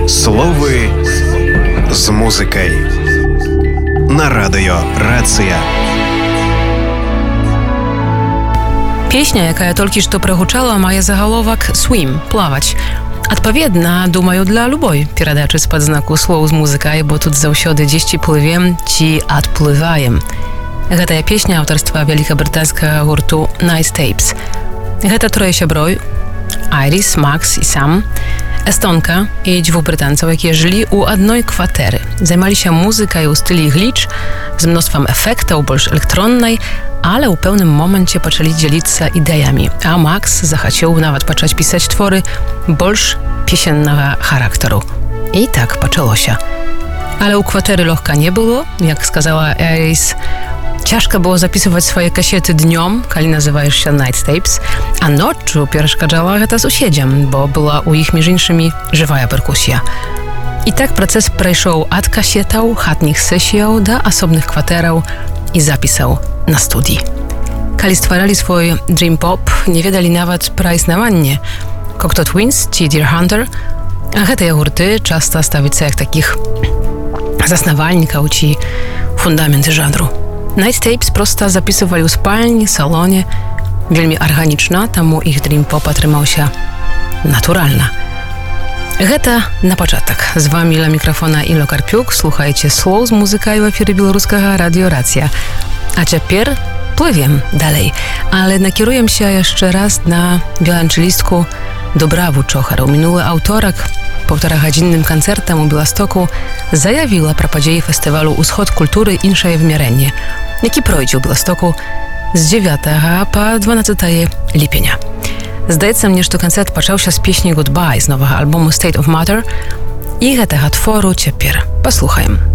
Словы з музыкай на радыё Рацыя. Песня, якая толькі што прагучала, мае загаловак «Swim» – «плаваць». Адпаведна, думаю, для любой перадачы з-пад знаку слоў з музыкай, бо тут заўсёды дзесьці плывем ці адплываем. Гэтая песня аўтарства вялікабрытанскага гурту Nice Tapes. Гэта трое сяброў – Айрис, Макс і Сам, эстонка і дзвюх брытанцаў, якія жылі ў адной кватэры. Займаліся музыкай у стылі гліч з мноствам эфектаў, больш электроннай, але ў пэўным моманце пачалі дзяліцца ідэямі, а Макс захацеў нават пачаць пісаць творы больш песеннага характару. І так пачалося. Але ў кватэры лёгка не было, як сказала Айрис. Ciężko było zapisywać swoje kasiety dniom, kiedy nazywajesz się Night Tapes, a noczu przeszkadzała гэта sąsiedzom, bo była u ich między innymi żywa perkusja. I tak proces przeszł od kasietów, chatnych sesjów do osobnych kwaterów i zapisał na studii. Kiedy stwarali swój dream pop, nie wiedzieli nawet pro istnienie Cocteau Twins czy Deer Hunter, a гэтыя гурты часто ставяцца як таких заснавальнікаў ці фундamenty жанру. Night Tapes prosto zapisywali u spalni, salonie, wielmi organiczna, tamu ich dream pop atrymałся naturalna. Гэта на пачатак. З вами ля мікрафона Ілля Карпюк, слухайце слоў з музыкай в эфіры беларускага радыё Рацыя. А цяпер плывем далей, але накіруемся яшчэ раз на віоланчэлістку Дубраву Чохару. Мінулы аўторак полтораgodzinnym канцэртам у Беластоку заявіла пра падзеі фестывалю «Усход культуры. Іншае вымярэнне», які пройдзе ў Беластоку з 9 па 12 ліпеня. Здаецца мне, што канцэрт пачаўся з песні «Goodbye» з новага альбому «State of Matter», і гэтага твору цяпер паслухаем.